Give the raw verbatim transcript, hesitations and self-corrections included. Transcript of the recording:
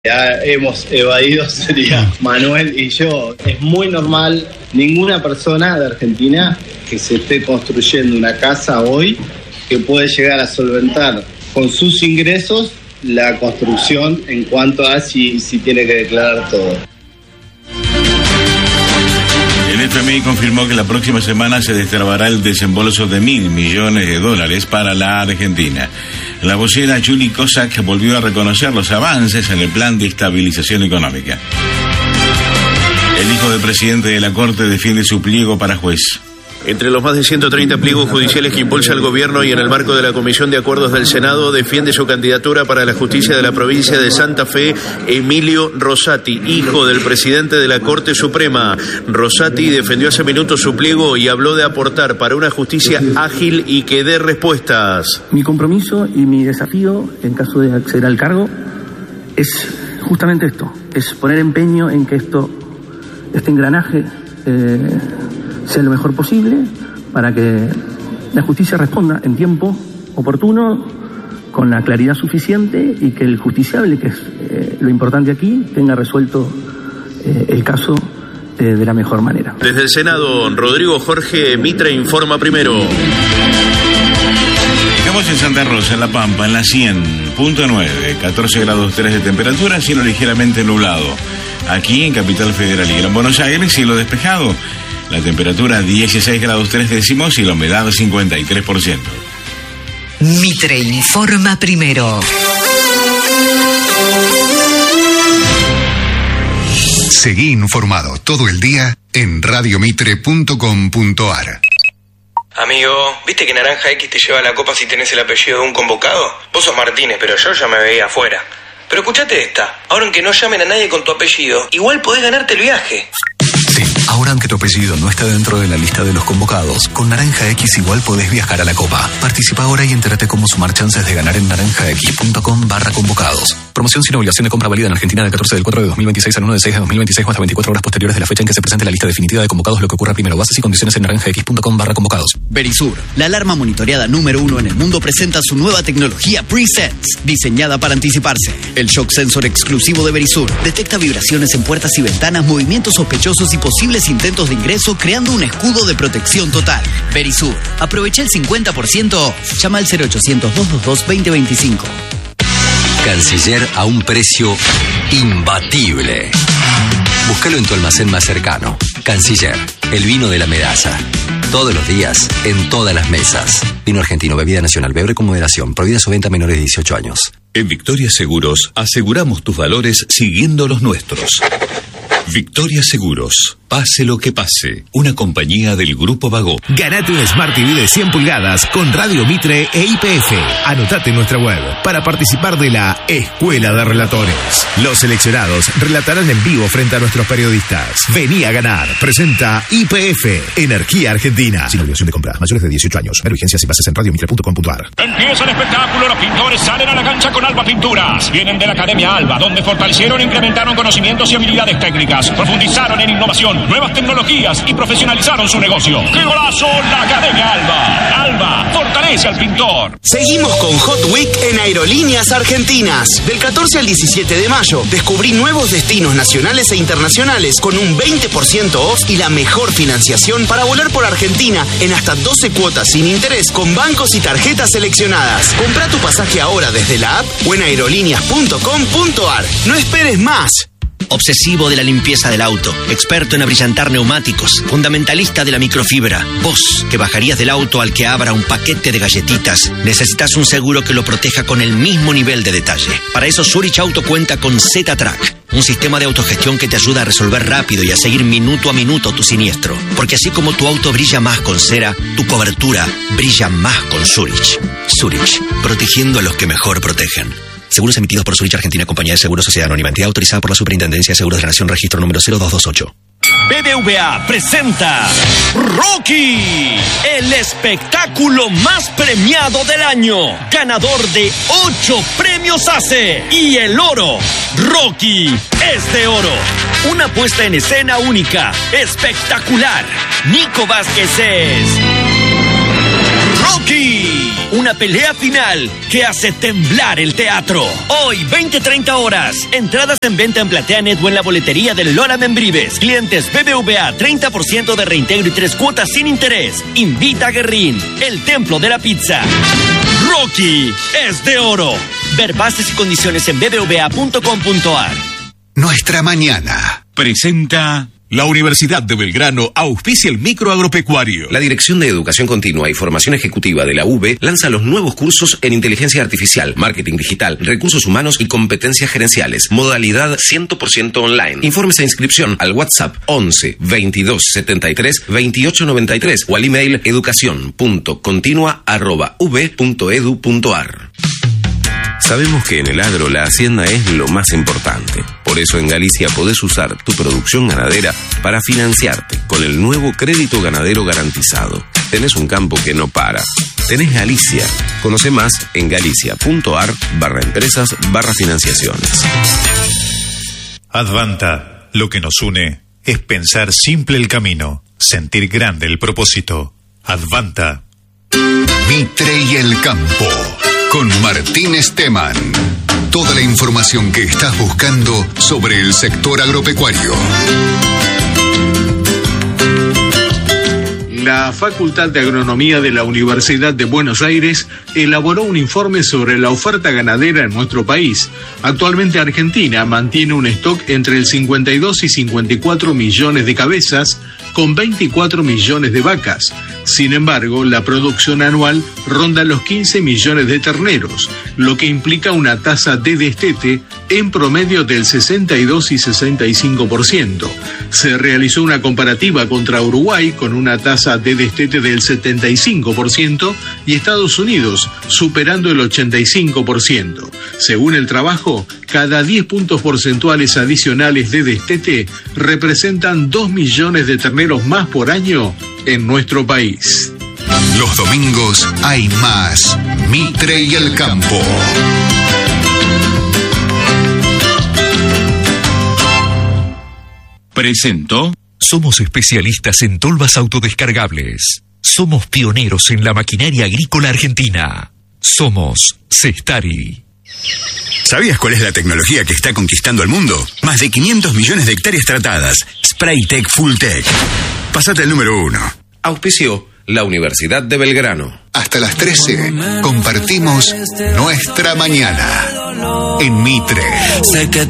Ya hemos evadido sería Manuel y yo. Es muy normal, ninguna persona de Argentina que se esté construyendo una casa hoy que puede llegar a solventar con sus ingresos la construcción en cuanto a si, si tiene que declarar todo. El F M I confirmó que la próxima semana se destrabará el desembolso de mil millones de dólares para la Argentina. La vocera Julie Kozak volvió a reconocer los avances en el plan de estabilización económica. El hijo del presidente de la Corte defiende su pliego para juez. Entre los más de ciento treinta pliegos judiciales que impulsa el gobierno y en el marco de la Comisión de Acuerdos del Senado, defiende su candidatura para la justicia de la provincia de Santa Fe, Emilio Rosati, hijo del presidente de la Corte Suprema. Rosati defendió hace minutos su pliego y habló de aportar para una justicia ágil y que dé respuestas. Mi compromiso y mi desafío, en caso de acceder al cargo, es justamente esto, es poner empeño en que esto, este engranaje eh, sea lo mejor posible para que la justicia responda en tiempo oportuno, con la claridad suficiente, y que el justiciable, que es eh, lo importante aquí, tenga resuelto eh, el caso eh, de la mejor manera. Desde el Senado, Rodrigo Jorge Mitre informa primero. Estamos en Santa Rosa, en La Pampa, en la cien punto nueve, catorce grados tres de temperatura, cielo ligeramente nublado. Aquí en Capital Federal y Gran Buenos Aires, cielo despejado. La temperatura dieciséis grados tres décimos y la humedad cincuenta y tres por ciento. Mitre informa primero. Seguí informado todo el día en radio mitre punto com punto a r. Amigo, ¿viste que Naranja X te lleva la copa si tenés el apellido de un convocado? Vos sos Martínez, pero yo ya me veía afuera. Pero escuchate esta, ahora aunque no llamen a nadie con tu apellido, igual podés ganarte el viaje. Sí, ahora aunque tu apellido no está dentro de la lista de los convocados, con Naranja X igual podés viajar a la Copa. Participa ahora y entérate cómo sumar chances de ganar en naranjax.com barra convocados. Promoción sin obligación de compra válida en Argentina del catorce del cuatro de dos mil veintiséis al uno del seis de dos mil veintiséis o hasta veinticuatro horas posteriores de la fecha en que se presente la lista definitiva de convocados, lo que ocurra primero. Bases y condiciones en naranjax.com barra convocados. Verisur, la alarma monitoreada número uno en el mundo, presenta su nueva tecnología Presets, diseñada para anticiparse. El shock sensor exclusivo de Verisur detecta vibraciones en puertas y ventanas, movimientos sospechosos y posibles intentos de ingreso, creando un escudo de protección total. Verisur, aprovecha el cincuenta por ciento. Llama al cero ochocientos, doscientos veintidós, veinte veinticinco. Canciller a un precio imbatible. Búscalo en tu almacén más cercano. Canciller, el vino de la medalla. Todos los días, en todas las mesas. Vino argentino, bebida nacional, beber con moderación. Prohibida su venta a menores de dieciocho años. En Victoria Seguros aseguramos tus valores siguiendo los nuestros. Victoria Seguros, pase lo que pase, una compañía del Grupo Vago. Ganate un Smart T V de cien pulgadas con Radio Mitre e I P F. Anotate en nuestra web para participar de la Escuela de Relatores. Los seleccionados relatarán en vivo frente a nuestros periodistas. Vení a ganar. Presenta I P F, Energía Argentina. Sin obligación de compra. Mayores de dieciocho años. Ver vigencias y bases en radio mitre punto com punto a r. Empieza el espectáculo. Los pintores salen a la cancha con Alba Pinturas. Vienen de la Academia Alba, donde fortalecieron e incrementaron conocimientos y habilidades técnicas. Profundizaron en innovación, nuevas tecnologías y profesionalizaron su negocio. ¡Qué golazo! La Academia Alba. Alba fortalece al pintor. Seguimos con Hot Week en Aerolíneas Argentinas. Del catorce al diecisiete de mayo, descubrí nuevos destinos nacionales e internacionales con un veinte por ciento off y la mejor financiación para volar por Argentina en hasta doce cuotas sin interés con bancos y tarjetas seleccionadas. Compra tu pasaje ahora desde la app o en aerolíneas punto com punto a r. No esperes más. Obsesivo de la limpieza del auto, experto en abrillantar neumáticos, fundamentalista de la microfibra. Vos, que bajarías del auto al que abra un paquete de galletitas, necesitas un seguro que lo proteja con el mismo nivel de detalle. Para eso Zurich Auto cuenta con Z-Track, un sistema de autogestión que te ayuda a resolver rápido y a seguir minuto a minuto tu siniestro. Porque así como tu auto brilla más con cera, tu cobertura brilla más con Zurich. Zurich, protegiendo a los que mejor protegen. Seguros emitidos por Zurich Argentina, Compañía de Seguros, Sociedad Anónima, entidad autorizada por la Superintendencia de Seguros de la Nación, registro número cero dos dos ocho. B B V A presenta Rocky, el espectáculo más premiado del año, ganador de ocho premios A C E y el oro. Rocky es de oro. Una puesta en escena única, espectacular. Nico Vázquez es Rocky. Una pelea final que hace temblar el teatro. Hoy, veinte treinta horas. Entradas en venta en PlateaNet o en la boletería del Lola Membrives. Clientes B B V A, treinta por ciento de reintegro y tres cuotas sin interés. Invita a Guerrín, el templo de la pizza. Rocky es de oro. Ver bases y condiciones en b b v a punto com punto a r. Nuestra mañana presenta... La Universidad de Belgrano auspicia el microagropecuario. La Dirección de Educación Continua y Formación Ejecutiva de la U B lanza los nuevos cursos en Inteligencia Artificial, Marketing Digital, Recursos Humanos y Competencias Gerenciales. Modalidad cien por ciento online. Informes e inscripción al WhatsApp once veintidós setenta y tres veintiocho noventa y tres o al email educación punto continua arroba u b punto edu punto a r. Sabemos que en el agro la hacienda es lo más importante. Por eso en Galicia podés usar tu producción ganadera para financiarte con el nuevo crédito ganadero garantizado. Tenés un campo que no para. Tenés Galicia. Conoce más en galicia.ar barra empresas barra financiaciones. Advanta, lo que nos une es pensar simple el camino, sentir grande el propósito. Advanta. Mitre y el campo. Con Martín Esteban. Toda la información que estás buscando sobre el sector agropecuario. La Facultad de Agronomía de la Universidad de Buenos Aires elaboró un informe sobre la oferta ganadera en nuestro país. Actualmente Argentina mantiene un stock entre el cincuenta y dos y cincuenta y cuatro millones de cabezas, con veinticuatro millones de vacas. Sin embargo, la producción anual ronda los quince millones de terneros, lo que implica una tasa de destete en promedio del sesenta y dos y sesenta y cinco por ciento. Se realizó una comparativa contra Uruguay con una tasa de destete del setenta y cinco por ciento y Estados Unidos superando el ochenta y cinco por ciento. Según el trabajo, cada diez puntos porcentuales adicionales de destete representan dos millones de terneros más por año en nuestro país. Los domingos hay más Mitre y el campo. Presentó. Somos especialistas en tolvas autodescargables. Somos pioneros en la maquinaria agrícola argentina. Somos Cestari. ¿Sabías cuál es la tecnología que está conquistando el mundo? Más de quinientos millones de hectáreas tratadas. Spraytec Fulltech. Pásate el número uno. Auspició la Universidad de Belgrano. Hasta las trece compartimos Nuestra Mañana en Mitre. Sé que